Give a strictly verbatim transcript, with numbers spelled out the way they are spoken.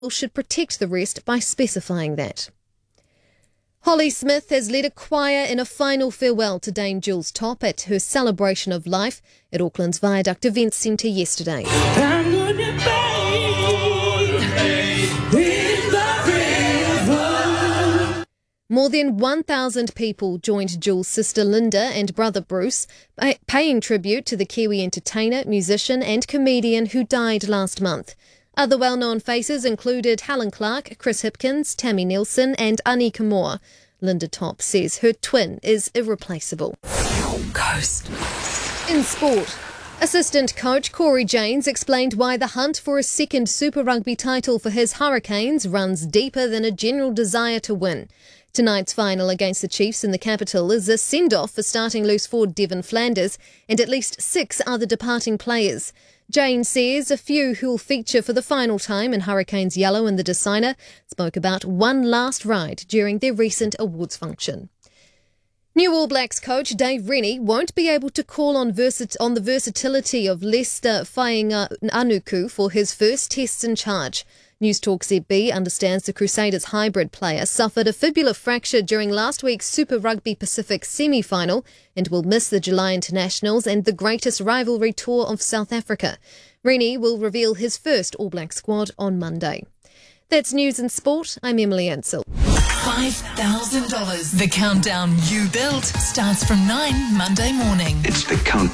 should protect the rest by specifying that. Holly Smith has led a choir in a final farewell to Dame Jules Topp at her celebration of life at Auckland's Viaduct Events Centre yesterday. More than one thousand people joined Jules' sister Linda and brother Bruce, pay- paying tribute to the Kiwi entertainer, musician and comedian who died last month. Other well-known faces included Helen Clark, Chris Hipkins, Tammy Nielsen and Anika Moore. Linda Topp says her twin is irreplaceable. Coast. In sport, assistant coach Corey Janes explained why the hunt for a second Super Rugby title for his Hurricanes runs deeper than a general desire to win. Tonight's final against the Chiefs in the capital is a send-off for starting loose forward Devin Flanders and at least six other departing players. Jane says a few who'll feature for the final time in Hurricanes yellow and the designer spoke about one last ride during their recent awards function. New All Blacks coach Dave Rennie won't be able to call on, versi- on the versatility of Lester Fainga'anuku for his first tests in charge. News Talk Z B understands the Crusaders hybrid player suffered a fibular fracture during last week's Super Rugby Pacific semi-final and will miss the July Internationals and the greatest rivalry tour of South Africa. Rennie will reveal his first All Black squad on Monday. That's news and sport. I'm Emily Ansell. five thousand dollars. The countdown you built starts from nine Monday morning. It's the countdown.